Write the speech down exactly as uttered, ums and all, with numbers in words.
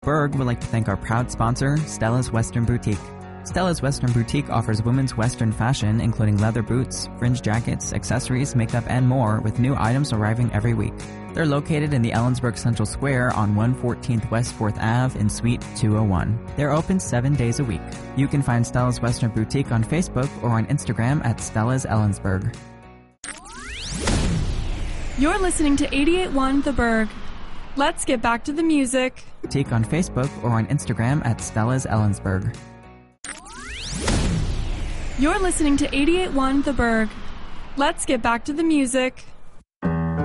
Berg would like to thank our proud sponsor, Stella's Western Boutique. Stella's Western Boutique offers women's Western fashion, including leather boots, fringe jackets, accessories, makeup, and more, with new items arriving every week. They're located in the Ellensburg Central Square on one fourteenth West fourth Avenue in Suite two oh one. They're open seven days a week. You can find Stella's Western Boutique on Facebook or on Instagram at Stella's Ellensburg. You're listening to eighty-eight point one The Berg. Let's get back to the music. Boutique on Facebook or on Instagram at Stella's Ellensburg. You're listening to eighty-eight point one The Berg. Let's get back to the music.